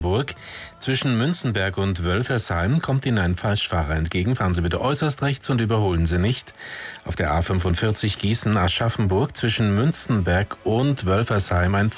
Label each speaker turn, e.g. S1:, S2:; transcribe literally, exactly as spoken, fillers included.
S1: Burg. Zwischen Münzenberg und Wölfersheim kommt Ihnen ein Falschfahrer entgegen. Fahren Sie bitte äußerst rechts und überholen Sie nicht. Auf der A fünfundvierzig Gießen-Aschaffenburg zwischen Münzenberg und Wölfersheim ein